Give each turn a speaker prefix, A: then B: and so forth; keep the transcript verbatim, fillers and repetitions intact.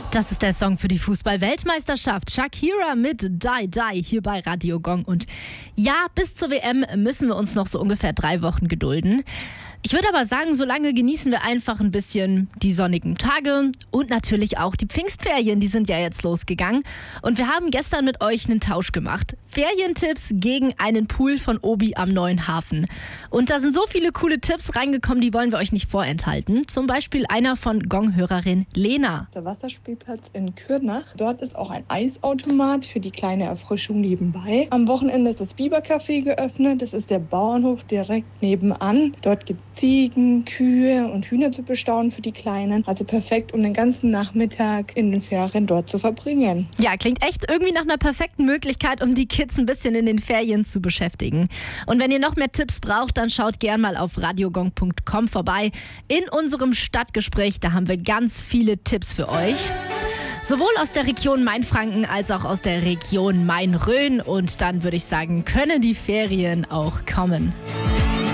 A: Das ist der Song für die Fußball-Weltmeisterschaft. Shakira mit Die Die hier bei Radio Gong. Und ja, bis zur W M müssen wir uns noch so ungefähr drei Wochen gedulden. Ich würde aber sagen, solange genießen wir einfach ein bisschen die sonnigen Tage und natürlich auch die Pfingstferien, die sind ja jetzt losgegangen. Und wir haben gestern mit euch einen Tausch gemacht. Ferientipps gegen einen Pool von Obi am Neuen Hafen. Und da sind so viele coole Tipps reingekommen, die wollen wir euch nicht vorenthalten. Zum Beispiel einer von Gong-Hörerin Lena.
B: Der Wasserspielplatz in Kürnach. Dort ist auch ein Eisautomat für die kleine Erfrischung nebenbei. Am Wochenende ist das Bibercafé geöffnet. Das ist der Bauernhof direkt nebenan. Dort gibt es Ziegen, Kühe und Hühner zu bestaunen für die Kleinen. Also perfekt, um den ganzen Nachmittag in den Ferien dort zu verbringen.
A: Ja, klingt echt irgendwie nach einer perfekten Möglichkeit, um die Kids ein bisschen in den Ferien zu beschäftigen. Und wenn ihr noch mehr Tipps braucht, dann schaut gern mal auf radiogong punkt com vorbei. In unserem Stadtgespräch, da haben wir ganz viele Tipps für euch. Sowohl aus der Region Mainfranken als auch aus der Region Main-Rhön. Und dann würde ich sagen, können die Ferien auch kommen.